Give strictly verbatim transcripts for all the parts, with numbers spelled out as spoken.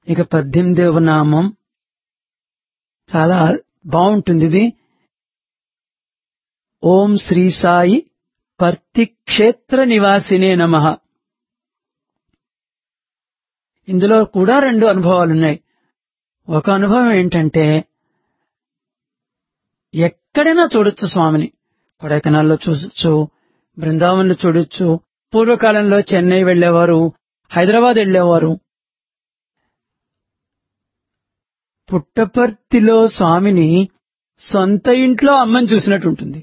ఇక పద్దెనిమిదవ నామం చాలా బాగుంటుంది. ఇది ఓం శ్రీ సాయి పర్తి క్షేత్ర నివాసినే నమః. ఇందులో కూడా రెండు అనుభవాలున్నాయి. ఒక అనుభవం ఏంటంటే, ఎక్కడైనా చూడొచ్చు స్వామిని. కొడైకెనాల్లో చూడొచ్చు, బృందావనంలో చూడొచ్చు. పూర్వకాలంలో చెన్నై వెళ్లేవారు, హైదరాబాద్ వెళ్లేవారు. పుట్టపర్తిలో స్వామిని సొంత ఇంట్లో అమ్మని చూసినట్టు ఉంటుంది.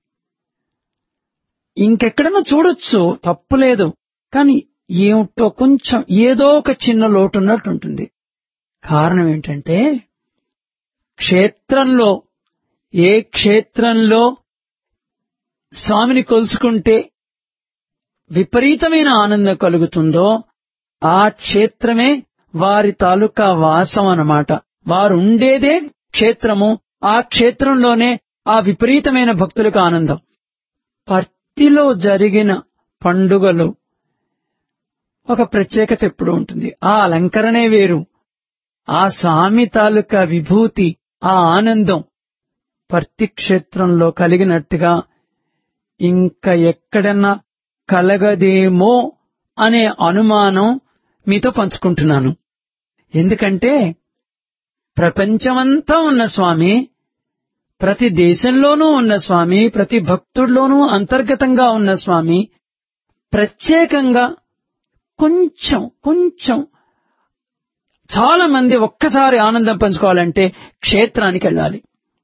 ఇంకెక్కడైనా చూడొచ్చు, తప్పులేదు. కానీ ఏమిటో కొంచెం ఏదో ఒక చిన్న లోటు ఉన్నట్టు ఉంటుంది. కారణం ఏంటంటే, క్షేత్రంలో ఏ క్షేత్రంలో స్వామిని కొలుసుకుంటే విపరీతమైన ఆనందం కలుగుతుందో ఆ క్షేత్రమే వారి తాలూకా వాసం అన్నమాట. వారు ఉండేదే క్షేత్రము. ఆ క్షేత్రంలోనే ఆ విపరీతమైన భక్తులకు ఆనందం. పర్తిలో జరిగిన పండుగలు ఒక ప్రత్యేకత ఎప్పుడు ఉంటుంది. ఆ అలంకరణే వేరు. ఆ స్వామి తాలూకా విభూతి, ఆ ఆనందం పర్తి క్షేత్రంలో కలిగినట్టుగా ఇంకా ఎక్కడన్నా కలగదేమో అనే అనుమానం మీతో పంచుకుంటున్నాను. ఎందుకంటే ప్రపంచమంతా ఉన్న స్వామి, ప్రతి దేశంలోనూ ఉన్న స్వామి, ప్రతి భక్తుడిలోనూ అంతర్గతంగా ఉన్న స్వామి ప్రత్యేకంగా కొంచెం కొంచెం చాలా మంది ఒక్కసారి ఆనందం పంచుకోవాలంటే క్షేత్రానికి వెళ్ళాలి.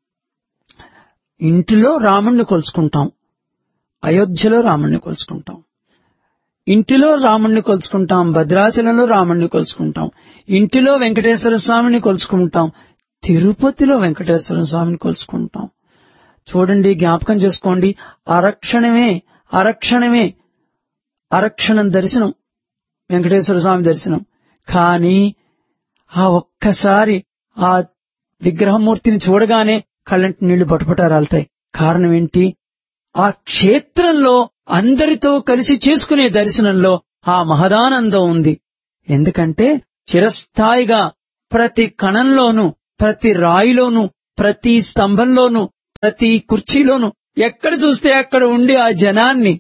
ఇంటిలో రాముణ్ణి కొలుసుకుంటాం, అయోధ్యలో రాముణ్ణి కొలుసుకుంటాం, ఇంటిలో రాముణ్ణి కొలుసుకుంటాం, భద్రాచలంలో రాముణ్ణి కొలుసుకుంటాం, ఇంటిలో వెంకటేశ్వర స్వామిని కొలుసుకుంటాం, తిరుపతిలో వెంకటేశ్వర స్వామిని కొలుసుకుంటాం. చూడండి, జ్ఞాపకం చేసుకోండి. అరక్షణమే అరక్షణమే అరక్షణం దర్శనం వెంకటేశ్వర స్వామి దర్శనం. కానీ ఆ ఒక్కసారి ఆ విగ్రహమూర్తిని చూడగానే కళ్ళంటి నీళ్లు పటుపట రాలుతాయి. కారణం ఏంటి? ఆ క్షేత్రంలో అందరితో కలిసి చేసుకునే దర్శనంలో ఆ మహదానందం ఉంది. ఎందుకంటే చిరస్థాయిగా ప్రతి కణంలోనూ, ప్రతి రాయిలోనూ, ప్రతి స్తంభంలోనూ, ప్రతి కుర్చీలోనూ ఎక్కడ చూస్తే అక్కడ ఉండి ఆ జనాన్ని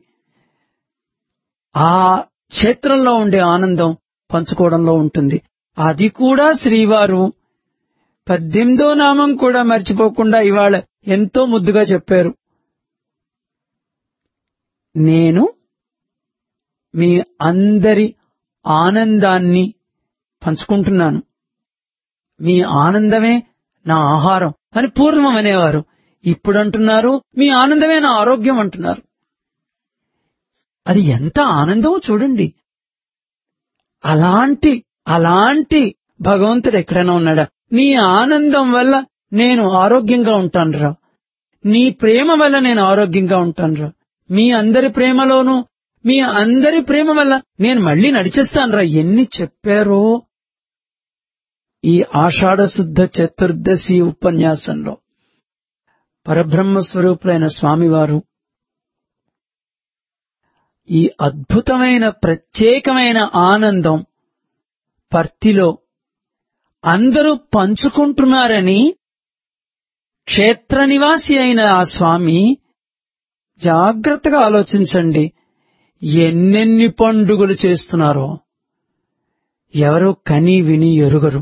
ఆ క్షేత్రంలో ఉండే ఆనందం పంచుకోవడంలో ఉంటుంది. అది కూడా శ్రీవారు పద్దెనిమిదో నామం కూడా మర్చిపోకుండా ఇవాళ ఎంతో ముద్దుగా చెప్పారు. నేను మీ అందరి ఆనందాన్ని పంచుకుంటున్నాను, మీ ఆనందమే నా ఆహారం అని పూర్వం అనేవారు. ఇప్పుడు అంటున్నారు మీ ఆనందమే నా ఆరోగ్యం అంటున్నారు. అది ఎంత ఆనందమో చూడండి. అలాంటి అలాంటి భగవంతుడు ఎక్కడైనా ఉన్నాడా? నీ ఆనందం వల్ల నేను ఆరోగ్యంగా ఉంటానురా, నీ ప్రేమ వల్ల నేను ఆరోగ్యంగా ఉంటానురా, మీ అందరి ప్రేమలోనూ మీ అందరి ప్రేమ వల్ల నేను మళ్లీ నడిచేస్తానురా. ఎన్ని చెప్పారో ఈ ఆషాఢ శుద్ధ చతుర్దశి ఉపన్యాసంలో. పరబ్రహ్మ స్వరూపులైన స్వామివారు ఈ అద్భుతమైన ప్రత్యేకమైన ఆనందం పర్తిలో అందరూ పంచుకుంటున్నారని క్షేత్ర నివాసి అయిన ఆ స్వామి జాగ్రత్తగా ఆలోచించండి. ఎన్నెన్ని పండుగలు చేస్తున్నారో ఎవరో కని విని ఎరుగరు.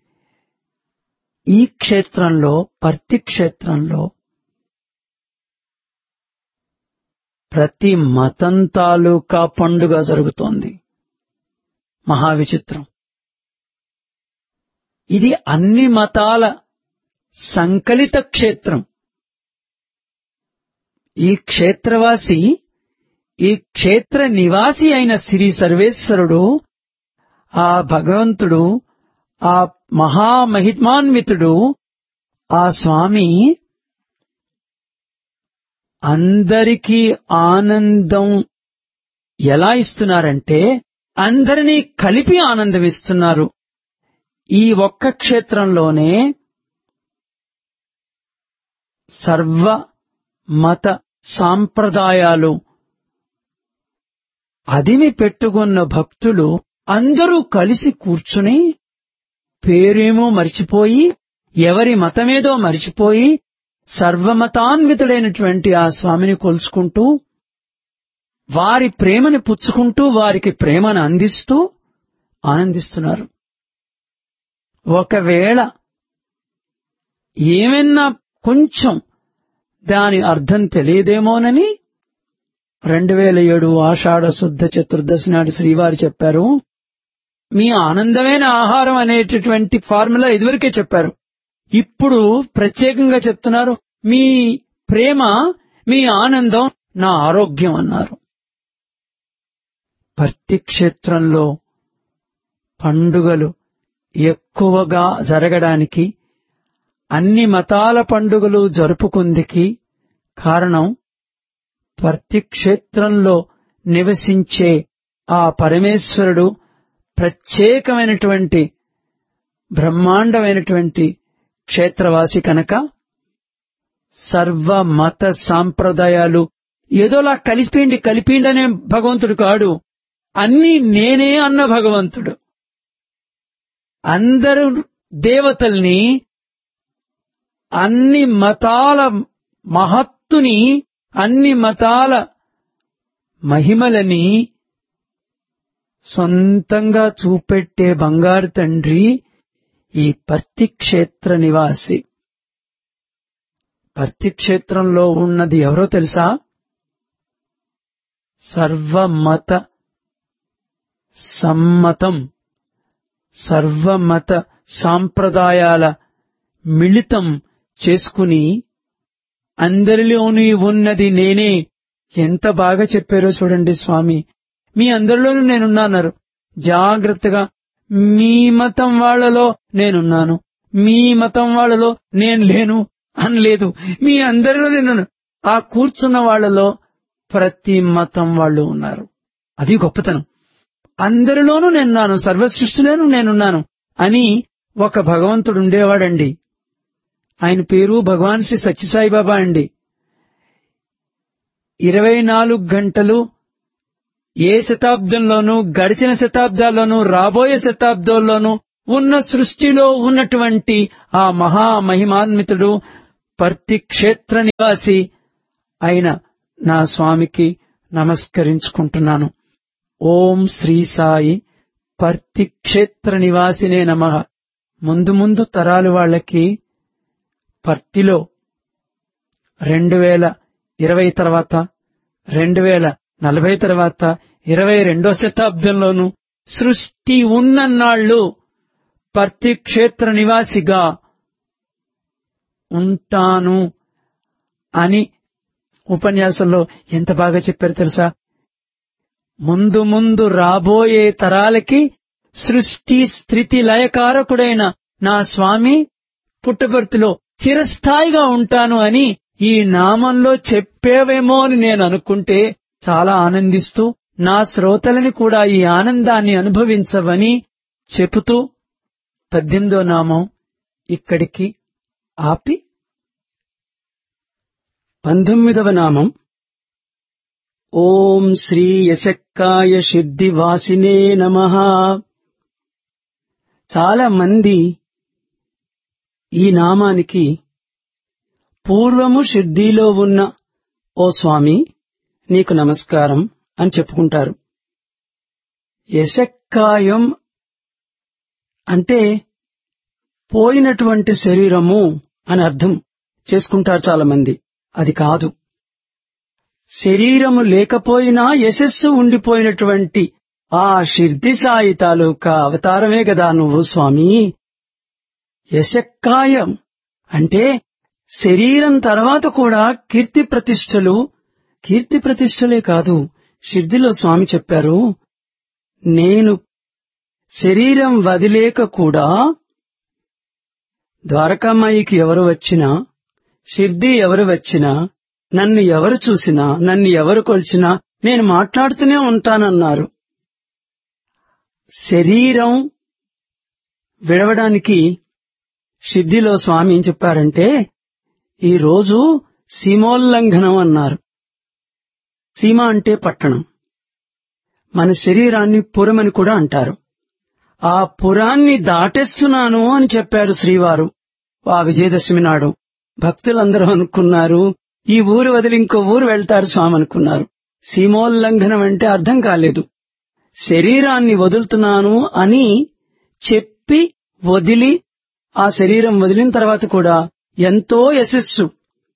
ఈ క్షేత్రంలో, పర్తి క్షేత్రంలో ప్రతి మతం తాలూకా పండుగ జరుగుతోంది. మహావిచిత్రం. ఇది అన్ని మతాల సంకలిత క్షేత్రం. ఈ క్షేత్రవాసి, ఈ క్షేత్ర నివాసి అయిన శ్రీ సర్వేశ్వరుడు, ఆ భగవంతుడు, ఆ మహామహిమాన్వితుడు, ఆ స్వామి అందరికీ ఆనందం ఎలా ఇస్తున్నారంటే అందరినీ కలిపి ఆనందం ఇస్తున్నారు. ఈ ఒక్క క్షేత్రంలోనే సర్వ మత సాంప్రదాయాలు అదిమి పెట్టుకున్న భక్తులు అందరూ కలిసి కూర్చుని పేరేమో మరిచిపోయి, ఎవరి మతమేదో మరిచిపోయి, సర్వమతాన్వితుడైనటువంటి ఆ స్వామిని కొలుచుకుంటూ, వారి ప్రేమని పుచ్చుకుంటూ, వారికి ప్రేమను అందిస్తూ ఆనందిస్తున్నారు. ఒకవేళ ఏమైనా కొంచెం దాని అర్థం తెలియదేమోనని రెండు వేల ఏడు ఆషాఢ శుద్ధ చతుర్దశి నాడు శ్రీవారు చెప్పారు, మీ ఆనందమైన ఆహారం అనేటటువంటి ఫార్ములా ఇదివరకే చెప్పారు. ఇప్పుడు ప్రత్యేకంగా చెప్తున్నారు, మీ ప్రేమ, మీ ఆనందం నా ఆరోగ్యం అన్నారు. పర్తి క్షేత్రంలో పండుగలు ఎక్కువగా జరగడానికి, అన్ని మతాల పండుగలు జరుపుకుందికి కారణం పర్తి క్షేత్రంలో నివసించే ఆ పరమేశ్వరుడు ప్రత్యేకమైనటువంటి బ్రహ్మాండమైనటువంటి క్షేత్రవాసి కనుక సర్వమత సాంప్రదాయాలు ఏదోలా కలిపిండి కలిపిండనే భగవంతుడు కాడు, అన్ని నేనే అన్న భగవంతుడు. అందరూ దేవతల్ని, అన్ని మతాల మహత్తుని, అన్ని మతాల మహిమలని సొంతంగా చూపెట్టే బంగారు తండ్రి ఈ పర్తి క్షేత్ర నివాసి. పర్తి క్షేత్రంలో ఉన్నది ఎవరో తెలుసా? సర్వమత సమ్మతం, సర్వమత సాంప్రదాయాల మిళితం చేసుకుని అందరిలోని ఉన్నది నేనే. ఎంత బాగా చెప్పారో చూడండి స్వామి. మీ అందరిలోనూ నేనున్నాను. జాగ్రత్తగా మీ మతం వాళ్లలో నేనున్నాను, మీ మతం వాళ్లలో నేను లేను అనలేదు. మీ అందరిలో నేను, ఆ కూర్చున్న వాళ్లలో ప్రతి మతం వాళ్ళు ఉన్నారు. అది గొప్పతనం. అందరిలోనూ నేనున్నాను, సర్వసృష్టిలోనూ నేనున్నాను అని ఒక భగవంతుడు ఉండేవాడండి. ఆయన పేరు భగవాన్ శ్రీ సత్యసాయిబాబా అండి. ఇరవై నాలుగు గంటలు ఏ శతాబ్దంలోనూ, గడిచిన శతాబ్దాల్లోనూ, రాబోయే శతాబ్దాల్లోనూ ఉన్న సృష్టిలో ఉన్నటువంటి ఆ మహామహిమాన్వితుడు పర్తి క్షేత్ర నివాసి అయిన నా స్వామికి నమస్కరించుకుంటున్నాను. ఓం శ్రీ సాయి పర్తి క్షేత్ర నివాసినే నమః. ముందు ముందు తరాలు వాళ్లకి పర్తిలో రెండు వేల ఇరవై తర్వాత, రెండు వేల నలభై తర్వాత, ఇరవై రెండో శతాబ్దంలోనూ సృష్టి ఉన్నన్నాళ్లు పర్తి క్షేత్ర నివాసిగా ఉంటాను అని ఉపన్యాసంలో ఎంత బాగా చెప్పారు తెలుసా? ముందు ముందు రాబోయే తరాలకి సృష్టి స్థితి లయకారకుడైన నా స్వామి పుట్టపర్తిలో చిరస్థాయిగా ఉంటాను అని ఈ నామంలో చెప్పేవేమో అని నేను అనుకుంటే చాలా ఆనందిస్తూ, నా శ్రోతలని కూడా ఈ ఆనందాన్ని అనుభవించవని చెబుతూ పద్దెనిమిదో నామం ఇక్కడికి ఆపి పంతొమ్మిదవ నామం ఓం శ్రీ యశక్కాయ సిద్ధివాసినే నమః. చాలా మంది ఈ నామానికి పూర్వము సిద్ధిలో ఉన్న ఓ స్వామి నీకు నమస్కారం అని చెప్పుకుంటారు. యశక్కాయం అంటే పోయినటువంటి శరీరము అని అర్థం చేసుకుంటారు చాలా మంది. అది కాదు. శరీరము లేకపోయినా యశస్సు ఉండిపోయినటువంటి ఆ షిర్ది సాయి తాలూకా అవతారమే గదా నువ్వు స్వామి. యశక్కాయం అంటే శరీరం తర్వాత కూడా కీర్తి ప్రతిష్టలు, కీర్తి ప్రతిష్టలే కాదు. షిర్దిలో స్వామి చెప్పారు, నేను శరీరం వదిలేక కూడా ద్వారకామాయికి ఎవరు వచ్చినా, షిర్ది ఎవరు వచ్చినా, నన్ను ఎవరు చూసినా, నన్ను ఎవరు కొలిచినా నేను మాట్లాడుతూనే ఉంటానన్నారు. శరీరం విడవడానికి షిర్దిలో స్వామి ఏం చెప్పారంటే, ఈ రోజు సీమోల్లంఘనం అన్నారు. సీమ అంటే పట్టణం. మన శరీరాన్ని పురమని కూడా అంటారు. ఆ పురాన్ని దాటేస్తున్నాను అని చెప్పారు శ్రీవారు ఆ విజయదశమి నాడు. భక్తులందరూ అనుకున్నారు ఈ ఊరు వదిలి ఇంకో ఊరు వెళ్తారు స్వామి అనుకున్నారు. సీమోల్లంఘనం అంటే అర్థం కాలేదు. శరీరాన్ని వదులుతున్నాను అని చెప్పి వదిలి ఆ శరీరం వదిలిన తర్వాత కూడా ఎంతో యశస్సు.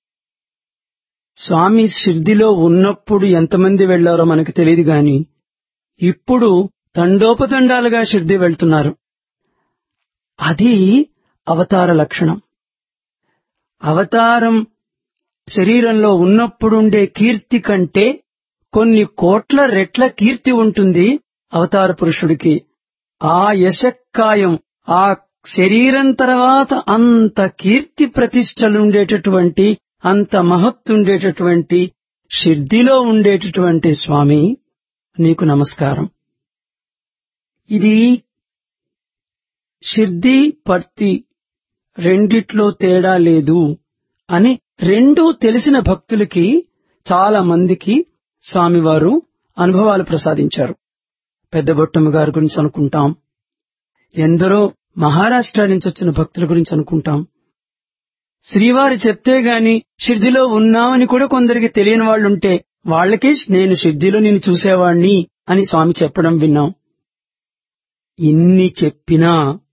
స్వామి షిర్డీలో ఉన్నప్పుడు ఎంతమంది వెళ్లారో మనకు తెలియదు గాని ఇప్పుడు తండోపతండాలుగా షిర్డీ వెళ్తున్నారు. అది అవతార లక్షణం. అవతారం శరీరంలో ఉన్నప్పుడుండే కీర్తి కంటే కొన్ని కోట్ల రెట్ల కీర్తి ఉంటుంది అవతార పురుషుడికి. ఆ యశక్కాయం, ఆ శరీరం తర్వాత అంత కీర్తి ప్రతిష్టలుండేటటువంటి, అంత మహత్తుండేటటువంటి షిర్డీలో ఉండేటటువంటి స్వామి నీకు నమస్కారం. ఇది షిర్డీ పర్తి రెండిట్లో తేడా లేదు అని రెండూ తెలిసిన భక్తులకి చాలా మందికి స్వామివారు అనుభవాలు ప్రసాదించారు. పెద్ద బొట్టమ్మ గారి గురించి అనుకుంటాం, ఎందరో మహారాష్ట్ర నుంచి వచ్చిన భక్తుల గురించి అనుకుంటాం. శ్రీవారు చెప్తే గాని షిర్డీలో ఉన్నామని కూడా కొందరికి తెలియని వాళ్లుంటే వాళ్లకే నేను షిర్డీలో నేను చూసేవాణ్ణి అని స్వామి చెప్పడం విన్నాం. ఇన్ని చెప్పినా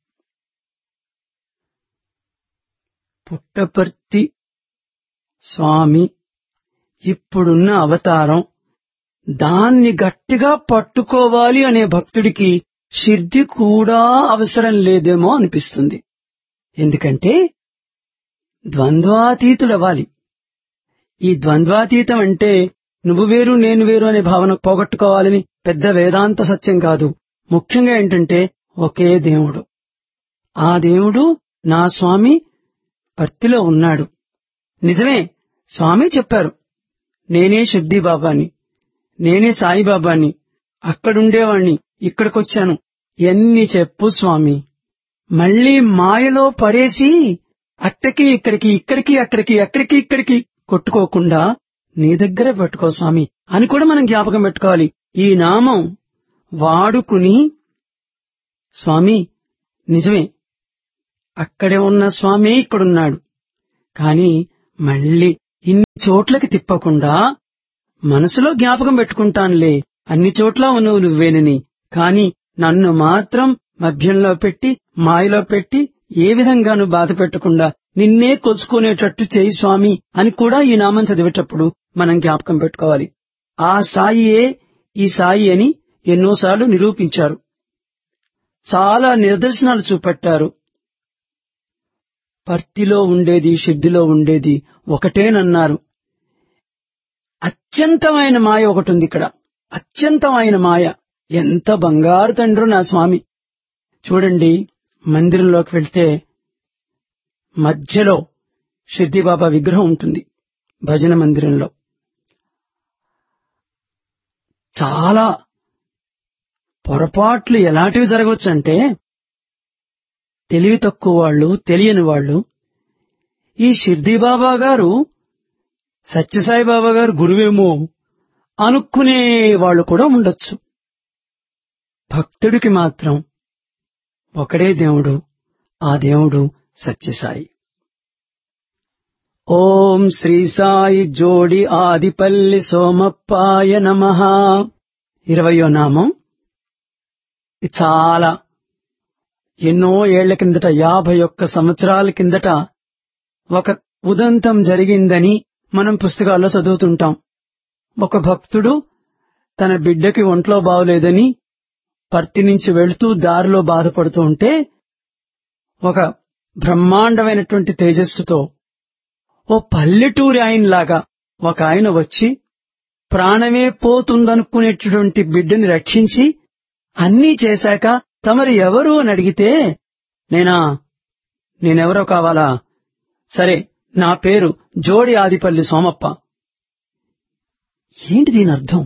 పుట్టపర్తి స్వామి ఇప్పుడున్న అవతారం, దాన్ని గట్టిగా పట్టుకోవాలి అనే భక్తుడికి షిర్డీ కూడా అవసరం లేదేమో అనిపిస్తుంది. ఎందుకంటే ద్వంద్వాతీతుడవ్వాలి. ఈ ద్వంద్వాతీతం అంటే నువ్వు వేరు నేను వేరు అనే భావన పోగొట్టుకోవాలని పెద్ద వేదాంత సత్యం కాదు. ముఖ్యంగా ఏంటంటే ఒకే దేవుడు. ఆ దేవుడు నా స్వామి పర్తిలో ఉన్నాడు. నిజమే, స్వామి చెప్పారు నేనే షిర్డీ బాబాని, నేనే సాయిబాబాని, అక్కడుండేవాణ్ణి, ఇక్కడికొచ్చాను. ఎన్ని చెప్పు స్వామి, మళ్లీ మాయలో పడేసి అక్కడికి ఇక్కడికి ఇక్కడికి అక్కడికి అక్కడికి ఇక్కడికి కొట్టుకోకుండా నీ దగ్గరే పెట్టుకో స్వామి అని కూడా మనం జ్ఞాపకం పెట్టుకోవాలి. ఈ నామం వాడుకుని స్వామి నిజమే అక్కడే ఉన్న స్వామి ఇక్కడున్నాడు, కాని మళ్లీ ఇన్ని చోట్లకి తిప్పకుండా మనసులో జ్ఞాపకం పెట్టుకుంటానులే అన్ని చోట్ల ఉన్నవు నువ్వేనని, కాని నన్ను మాత్రం మధ్యంలో పెట్టి మాయలో పెట్టి ఏ విధంగానూ బాధ పెట్టకుండా నిన్నే కొలుచుకునేటట్టు చేయి స్వామి అని కూడా ఈ నామం చదివేటప్పుడు మనం జ్ఞాపకం పెట్టుకోవాలి. ఆ సాయియే ఈ సాయి అని ఎన్నోసార్లు నిరూపించారు. చాలా నిదర్శనాలు చూపెట్టారు. పర్తిలో ఉండేది షిర్డీలో ఉండేది ఒకటేనన్నారు. అత్యంతమైన మాయ ఒకటి ఉంది ఇక్కడ. అత్యంతమైన మాయ. ఎంత బంగారు తండ్రో నా స్వామి. చూడండి, మందిరంలోకి వెళ్తే మధ్యలో షిర్డీ బాబా విగ్రహం ఉంటుంది. భజన మందిరంలో చాలా పొరపాట్లు ఎలాంటివి జరగవచ్చంటే, తెలివి తక్కువ వాళ్ళు, తెలియని వాళ్ళు ఈ షిర్డీ బాబా గారు సత్యసాయి బాబా గారు గురువేమో అనుకునే వాళ్ళు కూడా ఉండొచ్చు. భక్తుడికి మాత్రం ఒకడే దేవుడు, ఆ దేవుడు సత్యసాయి. ఓం శ్రీ సాయి జోడి ఆదిపల్లి సోమప్పాయ నమః. ఇరవయో నామం. చాలా ఎన్నో ఏళ్ల కిందట, యాభై ఒక్క సంవత్సరాల కిందట ఒక ఉదంతం జరిగిందని మనం పుస్తకాల్లో చదువుతుంటాం. ఒక భక్తుడు తన బిడ్డకి ఒంట్లో బాగోలేదని పర్తి నుంచి వెళుతూ దారిలో బాధపడుతూ ఉంటే ఒక బ్రహ్మాండమైనటువంటి తేజస్సుతో ఓ పల్లెటూరి ఆయనలాగా ఒక ఆయన వచ్చి ప్రాణమే పోతుందనుకునేటటువంటి బిడ్డని రక్షించి అన్నీ చేశాక తమరు ఎవరు అని అడిగితే, నేనా నేనెవరో కావాలా? సరే, నా పేరు జోడి ఆదిపల్లి సోమప్ప. ఏంటి దీని అర్థం?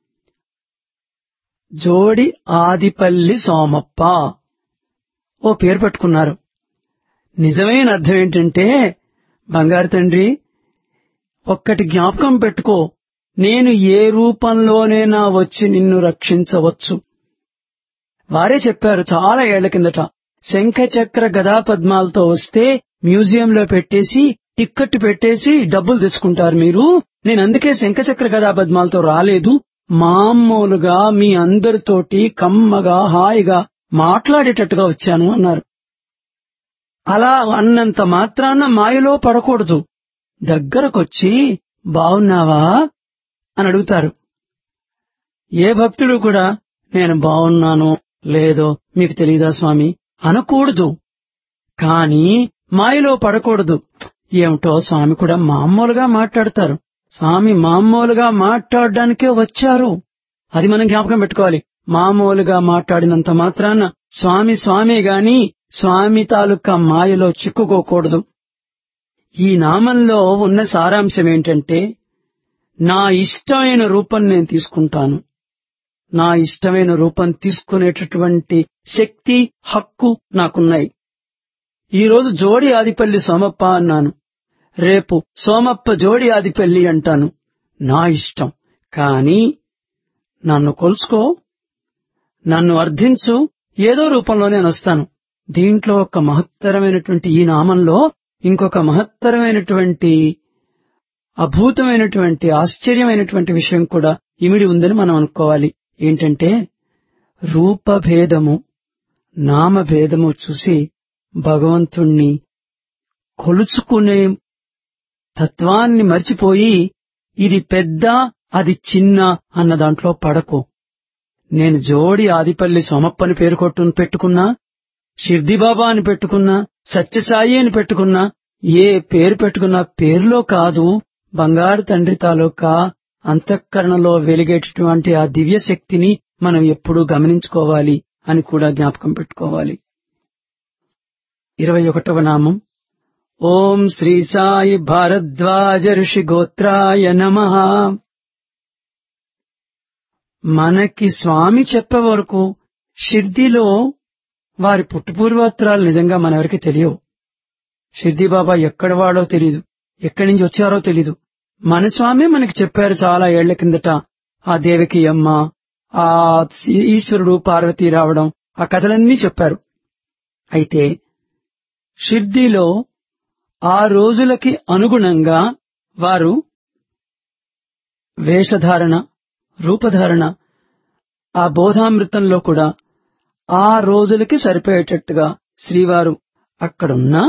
జోడి ఆదిపల్లి సోమప్ప ఓ పేరు పెట్టుకున్నారు. నిజమైన అర్థం ఏంటంటే, బంగారు తండ్రి ఒక్కటి జ్ఞాపకం పెట్టుకో, నేను ఏ రూపంలోనైనా వచ్చి నిన్ను రక్షించవచ్చు. వారే చెప్పారు చాలా ఏళ్ల కిందట, శంఖ చక్ర గదా పద్మాలతో వస్తే మ్యూజియంలో పెట్టేసి టిక్కెట్ పెట్టేసి డబ్బులు తెచ్చుకుంటారు మీరు. నేను అందుకే శంఖ చక్ర గదా పద్మాలతో రాలేదు, మామూలుగా మీ అందరితోటి కమ్మగా హాయిగా మాట్లాడేటట్టుగా వచ్చాను అన్నారు. అలా అన్నంత మాత్రాన మాయలో పడకూడదు. దగ్గరకొచ్చి బావున్నావా అని అడుగుతారు. ఏ భక్తుడు కూడా నేను బావున్నానో లేదో మీకు తెలీదా స్వామి అనకూడదు. కాని మాయలో పడకూడదు. ఏమిటో స్వామి కూడా మామూలుగా మాట్లాడతారు, స్వామి మామూలుగా మాట్లాడడానికే వచ్చారు, అది మనం జ్ఞాపకం పెట్టుకోవాలి. మామూలుగా మాట్లాడినంత మాత్రాన స్వామి స్వామి గాని స్వామి తాలూకా మాయలో చిక్కుకోకూడదు. ఈ నామంలో ఉన్న సారాంశం ఏంటంటే, నా ఇష్టమైన రూపం నేను తీసుకుంటాను, నా ఇష్టమైన రూపం తీసుకునేటటువంటి శక్తి హక్కు నాకున్నాయి. ఈరోజు జోడి ఆదిపల్లి సోమప్ప అన్నాను, రేపు సోమప్ప జోడి ఆదిపల్లి అంటాను, నా ఇష్టం. కాని నన్ను కొలుసుకో, నన్ను అర్థించు, ఏదో రూపంలో నేను వస్తాను. దీంట్లో ఒక మహత్తరమైనటువంటి ఈ నామంలో ఇంకొక మహత్తరమైనటువంటి అద్భుతమైనటువంటి ఆశ్చర్యమైనటువంటి విషయం కూడా ఇమిడి ఉందని మనం అనుకోవాలి. ఏంటంటే, రూపభేదము నామభేదము చూసి భగవంతుణ్ణి కొలుచుకునే తత్వాన్ని మర్చిపోయి ఇది పెద్ద అది చిన్న అన్న దాంట్లో పడకు. నేను జోడి ఆదిపల్లి సోమప్పని పేరు కొట్టు పెట్టుకున్నా, షిర్దిబాబా అని పెట్టుకున్నా, సత్యసాయి అని పెట్టుకున్నా, ఏ పేరు పెట్టుకున్నా పేరులో కాదు, బంగారు తండ్రి తాలూకా అంతఃకరణలో వెలిగేటటువంటి ఆ దివ్య శక్తిని మనం ఎప్పుడూ గమనించుకోవాలి అని కూడా జ్ఞాపకం పెట్టుకోవాలి. ఇరవై ఒకటవ నామం ఓం శ్రీ సాయి భారద్వాజ ఋషి గోత్రాయ నమః. మనకి స్వామి చెప్పే వరకు షిర్దీలో వారి పుట్టుపూర్వోత్తరాలు నిజంగా మనెవరికి తెలియవు. షిర్దీ బాబా ఎక్కడ వాడో తెలీదు, ఎక్కడి నుంచి వచ్చారో తెలీదు. మన స్వామి మనకి చెప్పారు చాలా ఏళ్ల కిందట. ఆ దేవకి అమ్మ, ఆ ఈశ్వరుడు పార్వతి రావడం, ఆ కథలన్నీ చెప్పారు. అయితే షిర్దీలో ఆ రోజులకి అనుగుణంగా వారు వేషధారణ, రూపధారణ, ఆ బోధామృతంలో కూడా ఆ రోజులకి సరిపోయేటట్టుగా శ్రీవారు అక్కడున్నా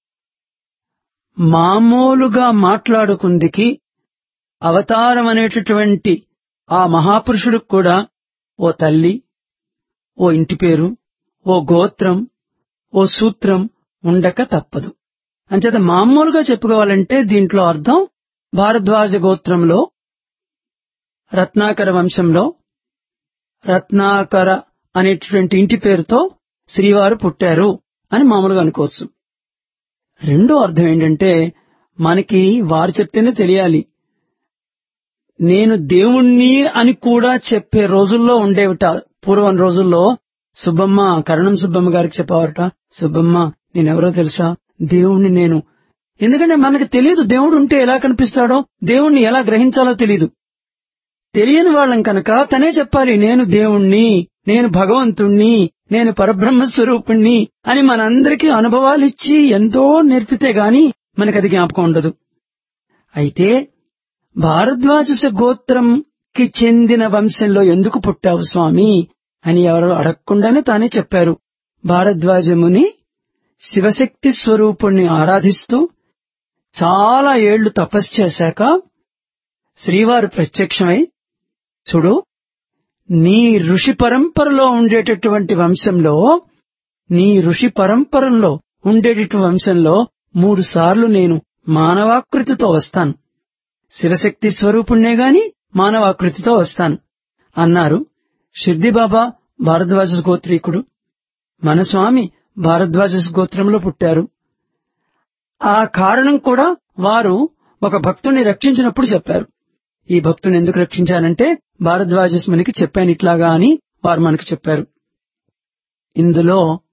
మామూలుగా మాట్లాడుకుందికి అవతారం అనేటటువంటి ఆ మహాపురుషుడికి కూడా ఓ తల్లి, ఓ ఇంటి పేరు, ఓ గోత్రం, ఓ సూత్రం ఉండక తప్పదు. అంచేత మామూలుగా చెప్పుకోవాలంటే దీంట్లో అర్థం భారద్వాజ గోత్రంలో రత్నాకర వంశంలో రత్నాకర అనేటటువంటి ఇంటి పేరుతో శ్రీవారు పుట్టారు అని మామూలుగా అనుకోవచ్చు. రెండో అర్థం ఏంటంటే, మనకి వారు చెప్తేనే తెలియాలి. నేను దేవుణ్ణి అని కూడా చెప్పే రోజుల్లో ఉండేవిట. పూర్వం రోజుల్లో సుబ్బమ్మ, కరణం సుబ్బమ్మ గారికి చెప్పావట, సుబ్బమ్మ నేనెవరో తెలుసా, దేవుణ్ణి నేను. ఎందుకంటే మనకి తెలియదు దేవుడు ఉంటే ఎలా కనిపిస్తాడో, దేవుణ్ణి ఎలా గ్రహించాలో తెలియదు. తెలియని వాళ్ళం కనుక తనే చెప్పాలి, నేను దేవుణ్ణి, నేను భగవంతుణ్ణి, నేను పరబ్రహ్మ స్వరూపుణ్ణి అని మనందరికీ అనుభవాలిచ్చి ఎంతో నేర్పితే గాని మనకది జ్ఞాపకం ఉండదు. అయితే భారద్వాజ గోత్రంకి చెందిన వంశంలో ఎందుకు పుట్టావు స్వామి అని ఎవరు అడగకుండానే తానే చెప్పారు. భారద్వాజముని శివశక్తి స్వరూపుణ్ణి ఆరాధిస్తూ చాలా ఏళ్లు తపస్సు చేశాక శ్రీవారు ప్రత్యక్షమై, చూడు, నీ ఋషి పరంపరలో ఉండేటటువంటి వంశంలో నీ ఋషి పరంపరలో ఉండేటటువంటి వంశంలో మూడు సార్లు నేను మానవాకృతితో వస్తాను, శివశక్తి స్వరూపుణ్ణే గాని మానవాకృతితో వస్తాను అన్నారు. షిర్దీబాబా భారద్వాజ గోత్రీకుడు, మన స్వామి భారద్వాజ గోత్రంలో పుట్టారు. ఆ కారణం కూడా వారు ఒక భక్తుడిని రక్షించినప్పుడు చెప్పారు. ఈ భక్తుని ఎందుకు రక్షించానంటే భారద్వాజస్మునికి చెప్పాను ఇట్లాగా అని వారు మనకు చెప్పారు. ఇందులో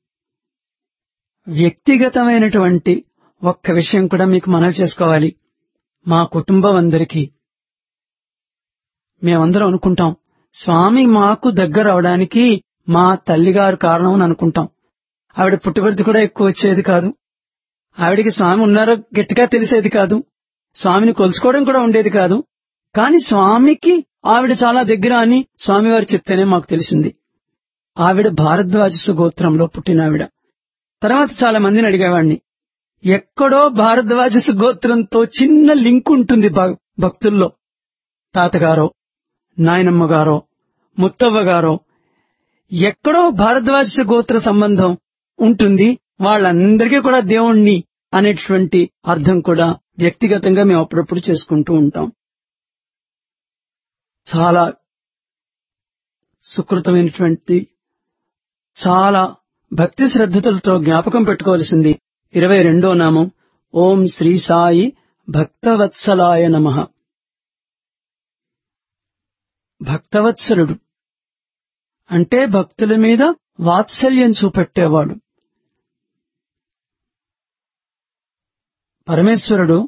వ్యక్తిగతమైనటువంటి ఒక్క విషయం కూడా మీకు మనవి చేసుకోవాలి. మా కుటుంబం అందరికీ మేమందరం అనుకుంటాం, స్వామి మాకు దగ్గర అవడానికి మా తల్లిగారు కారణం అని అనుకుంటాం. ఆవిడ పుట్టుబడితే కూడా ఎక్కువ వచ్చేది కాదు. ఆవిడికి స్వామి ఉన్నారో గట్టిగా తెలిసేది కాదు. స్వామిని కొలుసుకోవడం కూడా ఉండేది కాదు. కాని స్వామికి ఆవిడ చాలా దగ్గర అని స్వామివారు చెప్తేనే మాకు తెలిసింది. ఆవిడ భారద్వాజ గోత్రంలో పుట్టినావిడ. తర్వాత చాలా మందిని అడిగేవాడిని. ఎక్కడో భారద్వాజ గోత్రంతో చిన్న లింక్ ఉంటుంది భక్తుల్లో. తాతగారో నాయనమ్మ గారో ముత్తవ్వ గారో ఎక్కడో భారద్వాజ గోత్ర సంబంధం ఉంటుంది. వాళ్ళందరికీ కూడా దేవుణ్ణి అనేటువంటి అర్థం కూడా వ్యక్తిగతంగా మేము అప్పుడప్పుడు చేసుకుంటూ ఉంటాం. చాలా సుకృతమైనటువంటి, చాలా భక్తి శ్రద్ధలతో జ్ఞాపకం పెట్టుకోవాల్సింది ఇరవై రెండో నామం ఓం శ్రీ సాయి భక్తవత్సలాయ నమః. భక్తవత్సలుడు అంటే భక్తుల మీద వాత్సల్యం చూపెట్టేవాడు. పరమేశ్వరుడు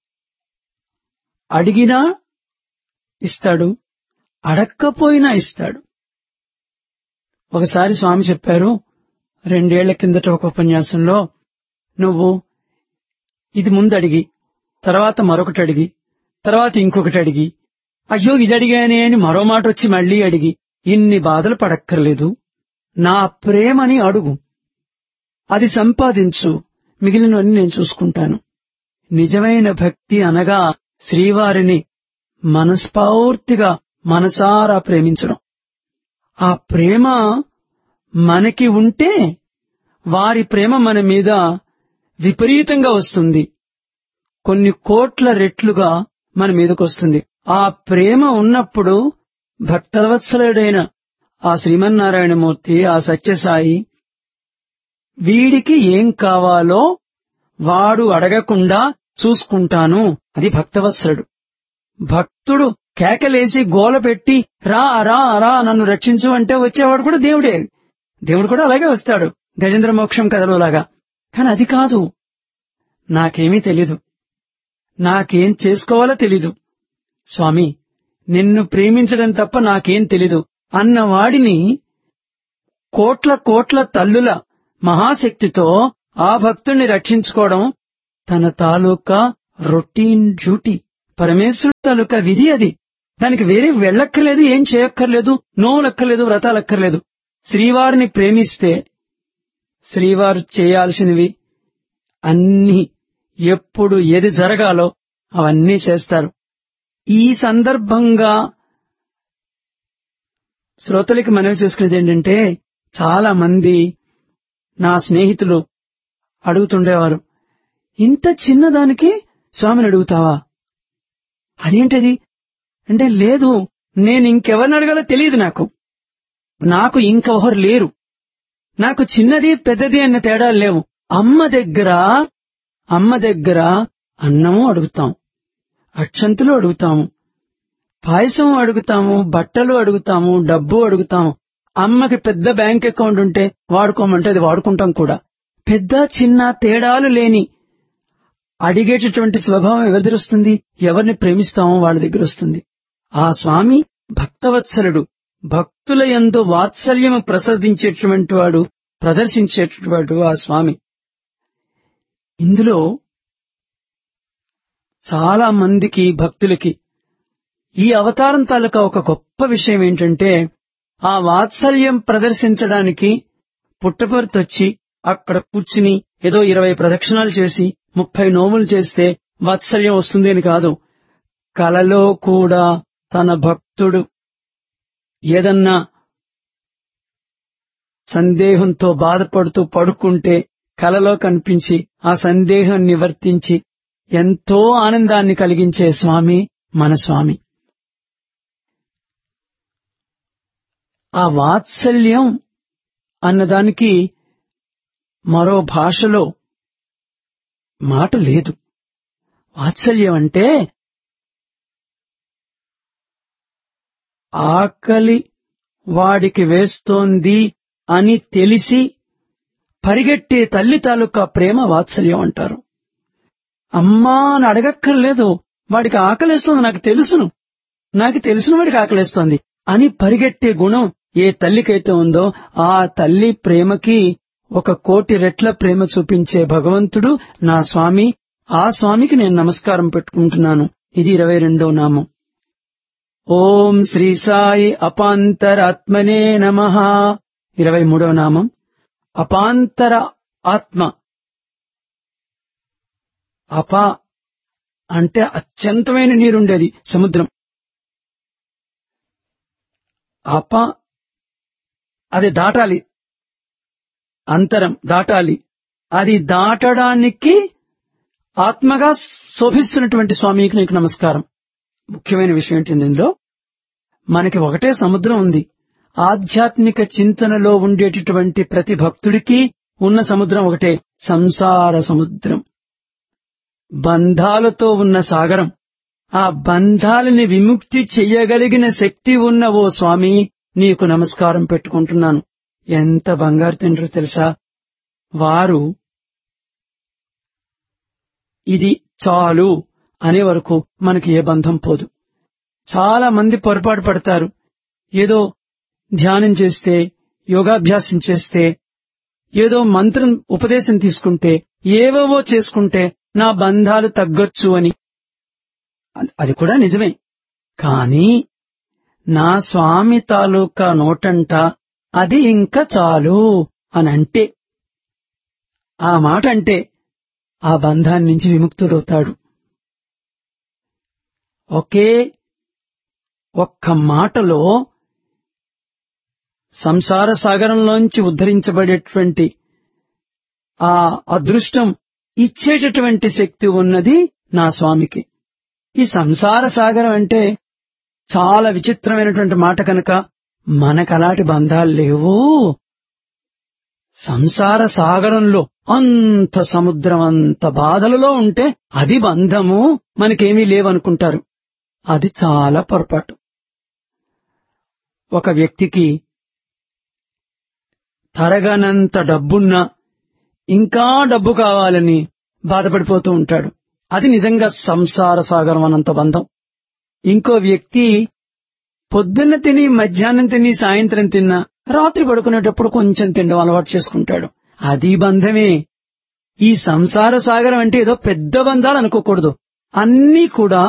అడిగినా ఇస్తాడు, అడక్కపోయినా ఇస్తాడు. ఒకసారి స్వామి చెప్పారు, రెండేళ్ల కిందట ఒక ఉపన్యాసంలో, నువ్వు ఇది ముందు అడిగి, తర్వాత మరొకటి అడిగి, తర్వాత ఇంకొకటి అడిగి, అయ్యో ఇది అడిగానే అని మరో మాట వచ్చి మళ్లీ అడిగి ఇన్ని బాధలు పడక్కర్లేదు. నా ప్రేమని అడుగు, అది సంపాదించు, మిగిలినవన్నీ నేను చూసుకుంటాను. నిజమైన భక్తి అనగా శ్రీవారిని మనస్ఫూర్తిగా మనసారా ప్రేమించడం. ఆ ప్రేమ మనకి ఉంటే వారి ప్రేమ మన మీద విపరీతంగా వస్తుంది. కొన్ని కోట్ల రెట్లుగా మన మీదకు వస్తుంది. ఆ ప్రేమ ఉన్నప్పుడు భక్తవత్సలుడైన ఆ శ్రీమన్నారాయణమూర్తి, ఆ సత్యసాయి, వీడికి ఏం కావాలో వాడు అడగకుండా చూసుకుంటాను. అది భక్తవత్సలుడు. భక్తుడు కేకలేసి గోల పెట్టి రా రా రా నన్ను రక్షించు అంటే వచ్చేవాడు కూడా దేవుడే. దేవుడు కూడా అలాగే వస్తాడు, గజేంద్ర మోక్షం కథలోలాగా. కాని అది కాదు. నాకేమీ తెలీదు, నాకేం చేసుకోవాలో తెలీదు, స్వామి నిన్ను ప్రేమించడం తప్ప నాకేం తెలీదు అన్నవాడిని కోట్ల కోట్ల తల్లుల మహాశక్తితో ఆ భక్తుణ్ణి రక్షించుకోవడం తన తాలూకా రొటీన్ డ్యూటీ. పరమేశ్వరుడు తాలూకా విధి అది. దానికి వేరే వెళ్ళక్కర్లేదు, ఏం చేయక్కర్లేదు, నోవులక్కర్లేదు, వ్రతాలక్కర్లేదు. శ్రీవారిని ప్రేమిస్తే శ్రీవారు చేయాల్సినవి అన్నీ, ఎప్పుడు ఏది జరగాలో అవన్నీ చేస్తారు. ఈ సందర్భంగా శ్రోతలకి మనవి చేసుకునేది ఏంటంటే, చాలా మంది నా స్నేహితులు అడుగుతుండేవారు, ఇంత చిన్నదానికి స్వామిని అడుగుతావా? అదేంటది అంటే, లేదు నేను ఇంకెవరిని అడగాలో తెలియదు, నాకు నాకు ఇంకెవరు లేరు, నాకు చిన్నది పెద్దది అన్న తేడాలు లేవు. అమ్మ దగ్గర అమ్మ దగ్గర అన్నము అడుగుతాం, అక్షంతులు అడుగుతాము, పాయసం అడుగుతాము, బట్టలు అడుగుతాము, డబ్బు అడుగుతాము. అమ్మకి పెద్ద బ్యాంక్ అకౌంట్ ఉంటే వాడుకోమంటే అది వాడుకుంటాం కూడా. పెద్ద చిన్న తేడాలు లేని అడిగేటటువంటి స్వభావం ఎవరి దగ్గర వస్తుంది? ఎవరిని ప్రేమిస్తామో వాళ్ళ దగ్గర వస్తుంది. ఆ స్వామి భక్తవత్సలుడు. భక్తుల యందు వాత్సల్యము ప్రసాదించేటువంటి వాడు, ప్రదర్శించేటువంటి వాడు ఆ స్వామి. ఇందులో చాలా మందికి భక్తులకి ఈ అవతారం తాలూకా ఒక గొప్ప విషయం ఏంటంటే, ఆ వాత్సల్యం ప్రదర్శించడానికి పుట్టపర్తొచ్చి అక్కడ కూర్చుని ఏదో ఇరవై ప్రదక్షిణాలు చేసి ముప్పై నోములు చేస్తే వాత్సల్యం వస్తుంది అని కాదు. కలలో కూడా తన భక్తుడు ఏదన్నా సందేహంతో బాధపడుతూ పడుకుంటే కలలో కనిపించి ఆ సందేహం నివర్తించి ఎంతో ఆనందాన్ని కలిగించే స్వామి మన స్వామి. ఆ వాత్సల్యం అన్నదానికి మరో భాషలో మాట లేదు. వాత్సల్యం అంటే ఆకలి వాడికి వేస్తోంది అని తెలిసి పరిగెట్టే తల్లి తాలూకా ప్రేమ వాత్సల్యం అంటారు. అమ్మా అని అడగక్కర్లేదు, వాడికి ఆకలేస్తోంది, నాకు తెలుసును, నాకు తెలిసిన వాడికి ఆకలేస్తోంది అని పరిగెట్టే గుణం ఏ తల్లికైతే ఉందో ఆ తల్లి ప్రేమకి ఒక కోటి రెట్ల ప్రేమ చూపించే భగవంతుడు నా స్వామి. ఆ స్వామికి నేను నమస్కారం పెట్టుకుంటున్నాను. ఇది ఇరవై రెండో నామం. ఓం శ్రీ సాయి అపాంతరాత్మనే నమః. ఇరవై మూడో నామం అపాంతర ఆత్మ. అప అంటే అత్యంతమైన నీరుండేది సముద్రం. అప అది దాటాలి, అంతరం దాటాలి. అది దాటడానికి ఆత్మగా శోభిస్తున్నటువంటి స్వామికి నీకు నమస్కారం. ముఖ్యమైన విషయం ఏంటంటే ఇందులో మనకి ఒకటే సముద్రం ఉంది. ఆధ్యాత్మిక చింతనలో ఉండేటటువంటి ప్రతి భక్తుడికి ఉన్న సముద్రం ఒకటే, సంసార సముద్రం. బంధాలతో ఉన్న సాగరం. ఆ బంధాలని విముక్తి చెయ్యగలిగిన శక్తి ఉన్న ఓ స్వామి నీకు నమస్కారం పెట్టుకుంటున్నాను. ఎంత బంగారు తండ్రి తెలుసా. వారు ఇది చాలు అనే వరకు మనకి ఏ బంధం పోదు. చాలా మంది పొరపాటు పడతారు. ఏదో ధ్యానం చేస్తే, యోగాభ్యాసం చేస్తే, ఏదో మంత్రం ఉపదేశం తీసుకుంటే, ఏవేవో చేసుకుంటే నా బంధాలు తగ్గొచ్చు అని. అది కూడా నిజమే. కానీ నా స్వామి తాలూకా నోటంట అది ఇంకా చాలు అని అంటే, ఆ మాట అంటే ఆ బంధాన్ని నుంచి విముక్తుడవుతాడు. ఒకే ఒక్క మాటలో సంసార సాగరంలోంచి ఉద్ధరించబడేటువంటి ఆ అదృష్టం ఇచ్చేటటువంటి శక్తి ఉన్నది నా స్వామికి. ఈ సంసార సాగరం అంటే చాలా విచిత్రమైనటువంటి మాట కనుక మనకు అలాంటి బంధాలు లేవు. సంసార సాగరంలో అంత సముద్రం అంత బాధలలో ఉంటే అది బంధము, మనకేమీ లేవనుకుంటారు. అది చాలా పొరపాటు. ఒక వ్యక్తికి తరగనంత డబ్బున్నా ఇంకా డబ్బు కావాలని బాధపడిపోతూ ఉంటాడు. అది నిజంగా సంసార సాగరం అనంత బంధం. ఇంకో వ్యక్తి పొద్దున్న తిని, మధ్యాహ్నం తిని, సాయంత్రం తిన్నా రాత్రి పడుకునేటప్పుడు కొంచెం తినడం అలవాటు చేసుకుంటాడు. అది బంధమే. ఈ సంసార సాగరం అంటే ఏదో పెద్ద బంధాలు అనుకోకూడదు. అన్నీ కూడా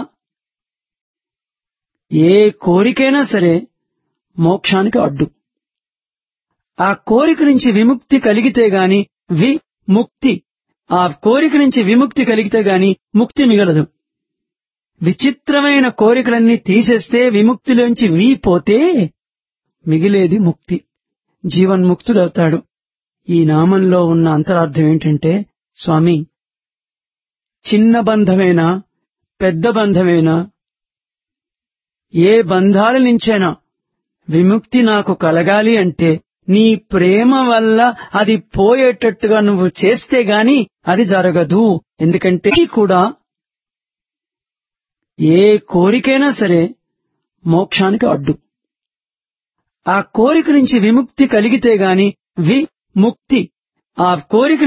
ఏ కోరికైనా సరే మోక్షానికి అడ్డు. ఆ కోరిక నుంచి విముక్తి కలిగితే గాని విముక్తి, ఆ కోరిక నుంచి విముక్తి కలిగితే గాని ముక్తి మిగలదు. విచిత్రమైన కోరికలన్నీ తీసేస్తే విముక్తిలోంచి వీ పోతే మిగిలేది ముక్తి. జీవన్ముక్తుడవుతాడు. ఈ నామంలో ఉన్న అంతరార్థం ఏంటంటే, స్వామి చిన్న బంధమైనా పెద్ద బంధమైనా ఏ బంధాల నుంచైనా విముక్తి నాకు కలగాలి అంటే నీ ప్రేమ వల్ల అది పోయేటట్టుగా నువ్వు చేస్తే గాని అది జరగదు. ఎందుకంటే కూడా ఏ కోరికైనా సరే మోక్షానికి అడ్డు. ఆ కోరిక నుంచి విముక్తి కలిగితే గాని విముక్తి, ఆ కోరిక